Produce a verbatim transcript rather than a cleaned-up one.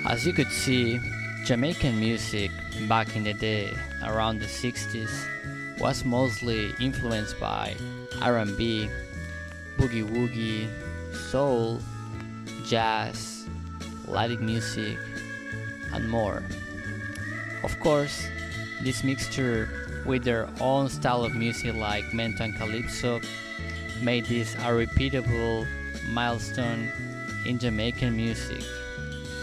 As you could see, Jamaican music back in the day, around the sixties, was mostly influenced by R and B, boogie woogie, soul, jazz, Latin music, and more. Of course, this mixture with their own style of music like Mento and Calypso made this a repeatable milestone in Jamaican music.